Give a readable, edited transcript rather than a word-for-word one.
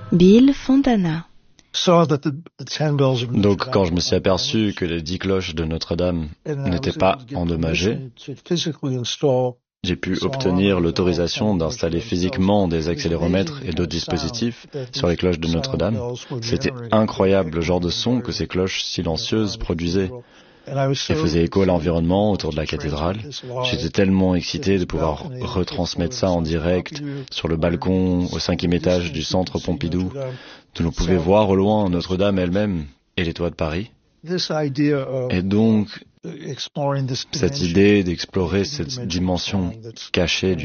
Bill Fontana. Donc, quand je me suis aperçu que les 10 cloches de Notre-Dame n'étaient pas endommagées, j'ai pu obtenir l'autorisation d'installer physiquement des accéléromètres et d'autres dispositifs sur les cloches de Notre-Dame. C'était incroyable le genre de son que ces cloches silencieuses produisaient. Elles faisaient écho à l'environnement autour de la cathédrale. J'étais tellement excité de pouvoir retransmettre ça en direct sur le balcon au 5e étage du centre Pompidou, d'où l'on pouvait voir au loin Notre-Dame elle-même et les toits de Paris. Et donc, cette idée d'explorer cette dimension cachée